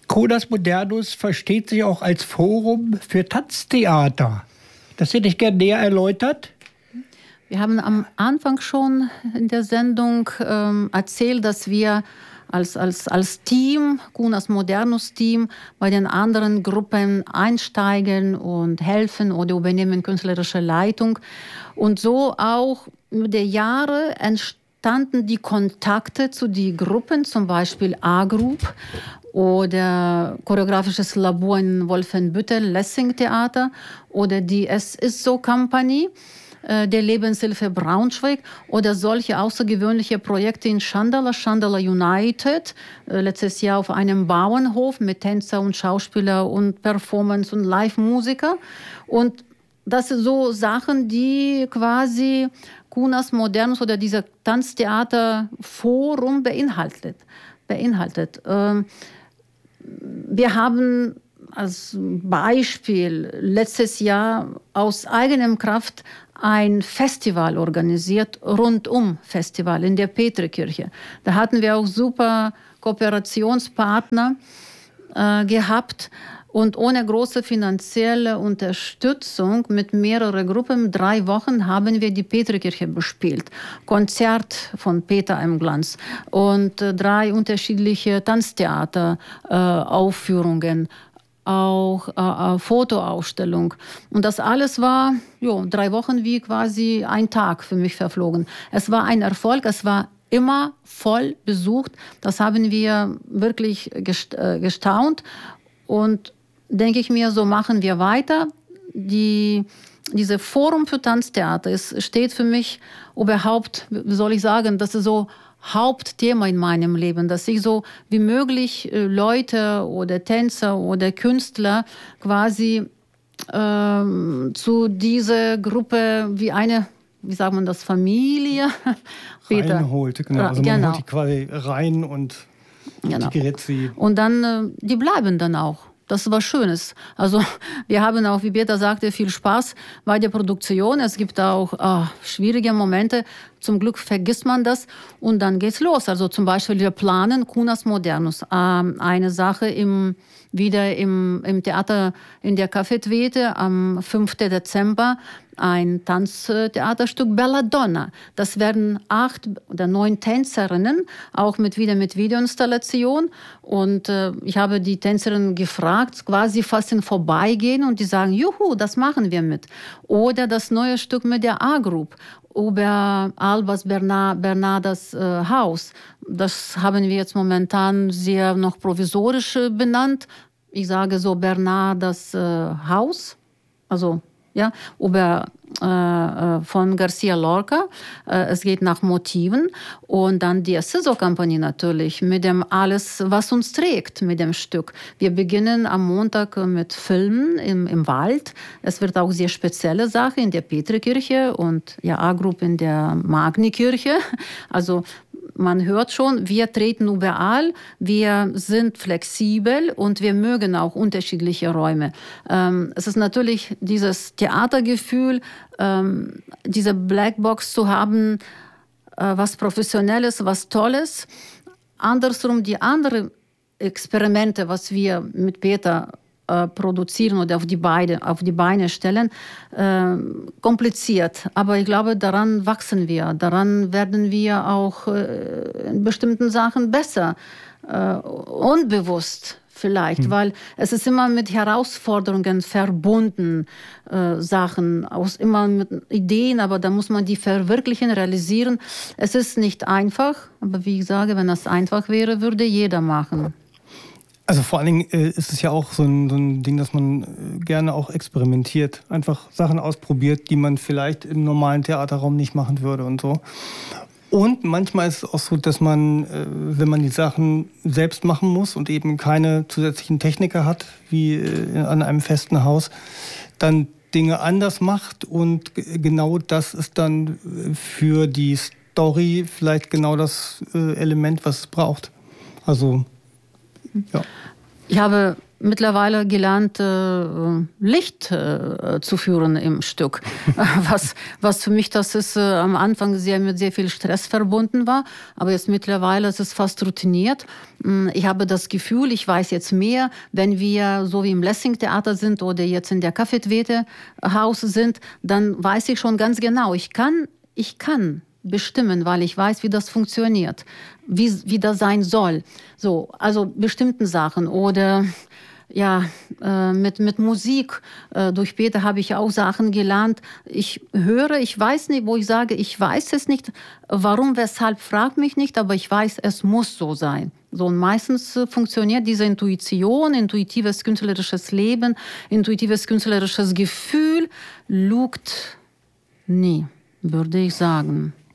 Codas Modernus versteht sich auch als Forum für Tanztheater. Das hätte ich gerne näher erläutert. Wir haben am Anfang schon in der Sendung erzählt, dass wir als Team, Codas Modernus Team, bei den anderen Gruppen einsteigen und helfen oder übernehmen künstlerische Leitung. Und so auch mit den Jahren entstanden die Kontakte zu den Gruppen, zum Beispiel A-Group oder Choreografisches Labor in Wolfenbüttel, Lessing Theater oder die Es ist so Company der Lebenshilfe Braunschweig oder solche außergewöhnliche Projekte in Schandala United, letztes Jahr auf einem Bauernhof mit Tänzer und Schauspieler und Performance und Live-Musiker. Und das sind so Sachen, die quasi Codas Modernus oder dieser Tanztheaterforum beinhaltet. Wir haben als Beispiel letztes Jahr aus eigener Kraft ein Festival organisiert, Rundum-Festival in der Petrikirche. Da hatten wir auch super Kooperationspartner gehabt und ohne große finanzielle Unterstützung mit mehreren Gruppen, 3 Wochen haben wir die Petrikirche bespielt. Konzert von Peter M. Glanz und 3 unterschiedliche Tanztheater-Aufführungen. Auch Fotoausstellung. Und das alles war 3 Wochen wie quasi ein Tag für mich verflogen. Es war ein Erfolg, es war immer voll besucht. Das haben wir wirklich gestaunt. Und denke ich mir, so machen wir weiter. Diese Forum für Tanztheater steht für mich überhaupt, wie soll ich sagen, das ist so Hauptthema in meinem Leben, dass ich so wie möglich Leute oder Tänzer oder Künstler quasi zu dieser Gruppe wie eine, wie sagt man das, Familie reinholt. Genau. Also man holt die quasi rein und integriert sie. Und dann, die bleiben dann auch. Das war Schönes. Also wir haben auch, wie Peter sagte, viel Spaß bei der Produktion. Es gibt auch schwierige Momente. Zum Glück vergisst man das und dann geht's los. Also zum Beispiel wir planen Codas Modernus. Eine Sache wieder im Theater in der Café Twete am 5. Dezember. Ein Tanztheaterstück Belladonna. Das werden 8 oder 9 Tänzerinnen, auch wieder mit Videoinstallation. Und ich habe die Tänzerinnen gefragt, quasi fast im Vorbeigehen, und die sagen, juhu, das machen wir mit. Oder das neue Stück mit der A-Group über Albas Bernardas Haus. Das haben wir jetzt momentan sehr noch provisorisch benannt. Ich sage so Bernardas Haus. Also ja, von Garcia Lorca. Es geht nach Motiven. Und dann die Siso Company natürlich mit dem alles, was uns trägt, mit dem Stück. Wir beginnen am Montag mit Filmen im Wald. Es wird auch sehr spezielle Sache in der Petrikirche und A-Group in der Magnikirche. Also man hört schon, wir treten überall, wir sind flexibel und wir mögen auch unterschiedliche Räume. Es ist natürlich dieses Theatergefühl, diese Blackbox zu haben, was Professionelles, was Tolles. Andersrum die anderen Experimente, was wir mit Peter produzieren oder auf die Beine stellen, kompliziert. Aber ich glaube, daran wachsen wir. Daran werden wir auch in bestimmten Sachen besser. Unbewusst vielleicht, weil es ist immer mit Herausforderungen verbunden, Sachen, immer mit Ideen, aber da muss man die verwirklichen, realisieren. Es ist nicht einfach, aber wie ich sage, wenn das einfach wäre, würde jeder machen. Also vor allen Dingen ist es ja auch so ein Ding, dass man gerne auch experimentiert. Einfach Sachen ausprobiert, die man vielleicht im normalen Theaterraum nicht machen würde und so. Und manchmal ist es auch so, dass man, wenn man die Sachen selbst machen muss und eben keine zusätzlichen Techniker hat, wie an einem festen Haus, dann Dinge anders macht. Und genau das ist dann für die Story vielleicht genau das Element, was es braucht. Also ja. Ich habe mittlerweile gelernt, Licht zu führen im Stück. Was für mich, das ist am Anfang mit sehr viel Stress verbunden war, aber jetzt mittlerweile ist es fast routiniert. Ich habe das Gefühl, ich weiß jetzt mehr, wenn wir so wie im Lessing-Theater sind oder jetzt in der Kaffee-Tvete-Haus sind, dann weiß ich schon ganz genau, ich kann bestimmen, weil ich weiß, wie das funktioniert, wie das sein soll. So, also bestimmten Sachen oder ja, mit Musik. Durch Peter habe ich auch Sachen gelernt. Ich höre, ich weiß nicht, wo ich sage, ich weiß es nicht, warum, weshalb, frag mich nicht, aber ich weiß, es muss so sein. So, und meistens funktioniert diese Intuition, intuitives künstlerisches Leben, intuitives künstlerisches Gefühl, lügt nie, würde ich sagen.